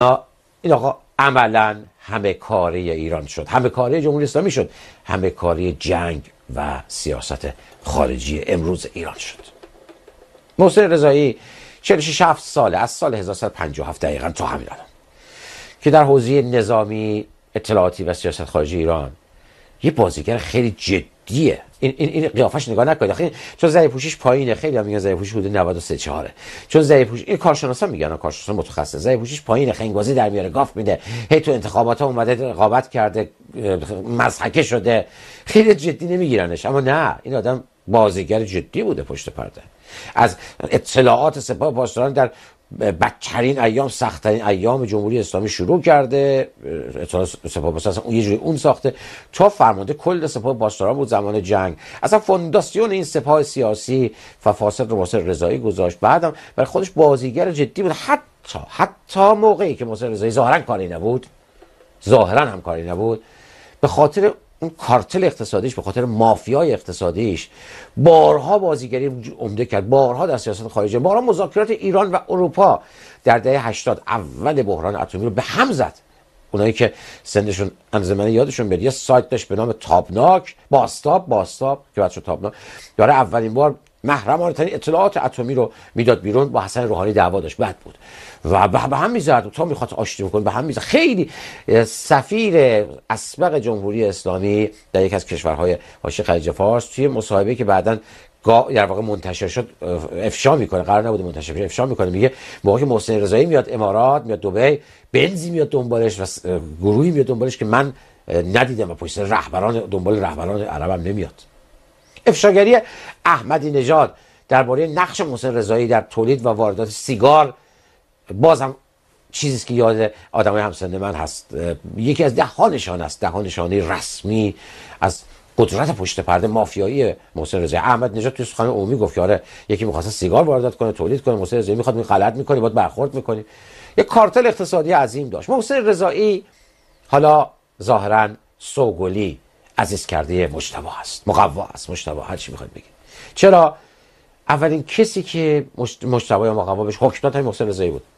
این آقا عملا همه کاری ایران شد، همه کاری جمهوری اسلامی شد، همه کاری جنگ و سیاست خارجی امروز ایران شد. محسن رضایی 46 ساله، از سال 1357 دقیقا تا همین الان که در حوزه نظامی، اطلاعاتی و سیاست خارجی ایران یه بازیگر خیلی جدیه. این قیافش نگاه نکنید، خیلی چون زره پوشیش پایینه، خیلی هم میگن زره پوشیش حدود 93 4، چون زره پوشیش این کارشناسا میگن، کارشناسا متخصص، زره پوشیش پایینه، خنگ‌بازی در میاره، گاف میده، هی تو انتخابات ها اومده رقابت کرده، مضحکه شده، خیلی جدی نمیگیرنش. اما نه، این آدم بازیگر جدی بوده پشت پرده. از اطلاعات سپاه پاسداران در بدترین ایام، سخت‌ترین ایام جمهوری اسلامی شروع کرده، اطلاعات سپاه پاسداران اون یه جوری اون ساخته، تا فرمانده کل سپاه پاسداران بود زمان جنگ، اصلا فونداسیون این سپاه سیاسی و فاسد رو محسن رضایی گذاشت. بعدم برای خودش بازیگر جدی بود، حتی موقعی که محسن رضایی ظاهرا کاری نبود، ظاهرا هم کاری نبود، به خاطر اون کارتل اقتصادیش، به خاطر مافیای اقتصادیش بارها بازیگری عمده کرد، بارها در سیاست خارجی، بارها مذاکرات ایران و اروپا در دهه 80 اول بحران اتمی رو به هم زد. اونایی که سنشون انزمنه یادشون بیاد، یه سایت داشت به نام تابناک، باستاب که بعد شد تابناک، داره اولین بار محرمانه ترین اطلاعات اتمی رو میداد بیرون، با حسن روحانی دعوا داشت، بد بود و به هم میزد، تا میخواد آشتی بکنه به هم میزد. خیلی سفیر اسبق جمهوری اسلامی در یک از کشورهای حاشیه خلیج فارس توی مصاحبه که بعداً در واقع منتشر شد افشا میکنه، قرار نبوده منتشر بشه، افشا میکنه، میگه موقعی که محسن رضایی میاد امارات، میاد دبی، بنزی میاد دنبالش و گروهی میاد دنبالش که من ندیدم و پشت رهبران، دنبال رهبران عربم نمیاد. افشاگری احمدی نژاد درباره نقش محسن رضایی در تولید و واردات سیگار بازم چیزی است که یاد آدمای همسن من هست. یکی از 10 نشانه است، 10 نشانه رسمی از قدرت پشت پرده مافیایی محسن رضایی. احمد نژاد توی سخن عمومی گفت که آره یکی می‌خواد سیگار واردات کنه، تولید کنه، محسن رضایی می‌خواد غلط می‌کنه، باید برخورد می‌کنی. یک کارتل اقتصادی عظیم داشت. محسن رضایی حالا ظاهراً سوگلی عزیز کرده مجتبی است، مقوا است، مجتبی هر چی می‌خواد بگید. چرا؟ اولین کسی که مجتبی یا مقوا بهش حکم داد محسن رضایی بود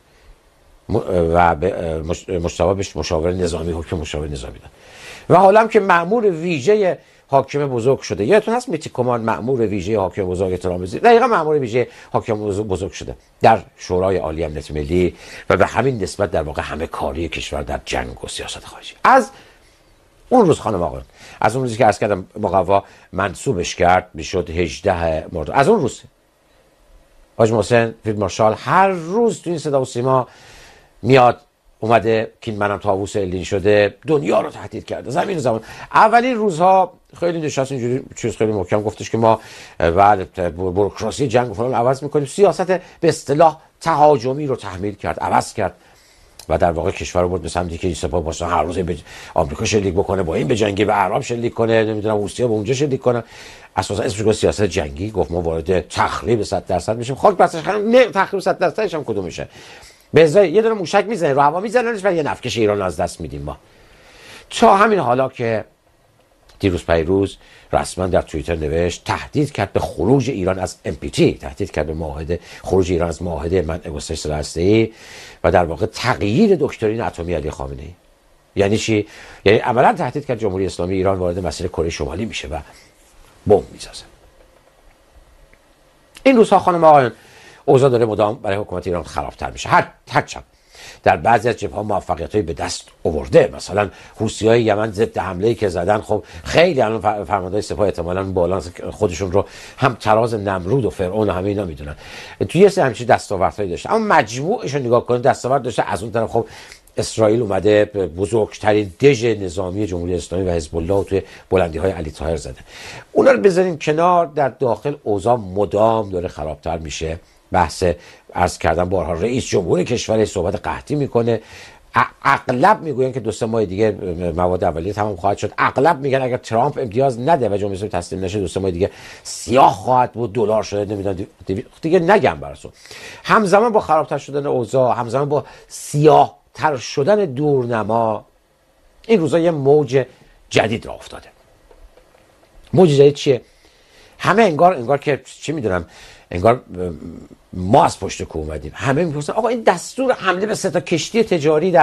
و مجتبی بهش مشاور نظامی، حکم مشاور نظامی داد و حالا که مأمور ویژه حاکم بزرگ شده. یادتون هست میتی کمان مأمور ویژه حاکم بزرگ اطلاع رسانی، دقیقاً مأمور ویژه حاکم بزرگ شده در شورای عالی امنیت ملی و به همین نسبت در واقع همه کاری کشور در جنگ و سیاست خارجی. از اون روز خانم آقایان، از اون روزی که عرض کردم مقوا منصوبش کرد میشد 18 مرداد، از اون روز حاج محسن فیلد مارشال هر روز تو این صدا و سیما میاد، اومده که منم طاووس علین شده، دنیا رو تهدید کرده، زمین زمان. اولین روزها خیلی نشست اینجوری چیز خیلی محکم گفتش که ما بوروکراسی جنگ و فلان عوض میکنیم، سیاست به اصطلاح تهاجمی رو تحمیل کرد، عوض کرد و در واقع کشور رو برد به سمتی که سپاه پاسداران هر روز به آمریکا شلیک بکنه، با این به جنگی، به عرب شلیک کنه، نمیدونم روسیه به اونجا شلیک کنه. اساسا اسمش گفت سیاست جنگی، گفت ما وارد تخریب 100% میشیم. خاک بسش نه، تخریب 100% هم کدوم میشه؟ به ازای یه دونه موشک میزنه رو هوا میزننش و یه نفکش ایران از دست میدیم ما. تا همین حالا که دیروز پیروز رسما در توییتر نوشت، تهدید کرد به خروج ایران از NPT، تهدید کرد به معاهده، خروج ایران از معاهده منع گسترش سلاح هسته‌ای و در واقع تغییر دکترین اتمی علی خامنه‌ای. یعنی چی؟ یعنی عملا تهدید کرد جمهوری اسلامی ایران وارد مسیر کره شمالی میشه و بمب میسازه. این روزها خانم آقایان اوضاع داره مدام برای حکومت ایران خرابتر میشه. هرچند در بعضی از جبهه‌ها موفقیت‌هایی به دست آورده، مثلا حوثی‌های یمن ضد حمله‌ای که زدن، خب خیلی الان فرماندهای سپاه احتمالاً بالا خودشون رو هم تراز نمرود و فرعون و همه اینا میدونن، توی یه سری همچین دستاوردهایی داشته، اما مجموعش رو نگاه کنید دستاورد داشته. از اون طرف خب اسرائیل اومده بزرگترین دژ نظامی جمهوری اسلامی و حزب الله توی بلندی‌های علی طاهر زده. اونا رو بذاریم کنار، در داخل اوضاع مدام داره خرابتر میشه. بحث عرض کردم بارها رئیس جمهور کشور صحبت قحطی میکنه، اغلب میگوین که 2-3 ماه دیگه مواد اولیه تمام خواهد شد. اغلب میگن اگر ترامپ امتیاز نده و جمهوری اسلامی تسلیم نشه 2-3 ماه دیگه سیاه خواهد بود، دلار شده نمیدونم دیگه نگم براتون. همزمان با خرابتر شدن اوضاع، همزمان با سیاه تر شدن دورنما، این روزا یه موج جدید راه افتاده. موج جدید چیه؟ همه انگار که چی میدونم انگار ما از پشت کو اومدیم. همه میپرسن آقا این دستور حمله به 3 تا کشتی تجاری